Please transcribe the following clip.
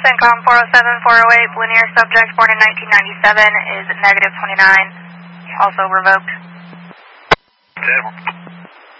CENTCOM 407-408, linear subject born in 1997 is -29, also revoked. Table.